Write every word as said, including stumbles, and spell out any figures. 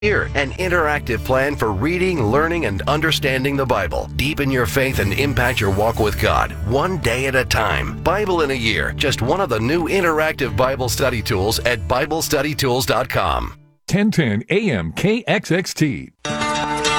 Here, an interactive plan for reading, learning, and understanding the Bible. Deepen your faith and impact your walk with God, one day at a time. Bible in a Year, just one of the new interactive Bible study tools at Bible Study Tools dot com. ten ten A M K X X T.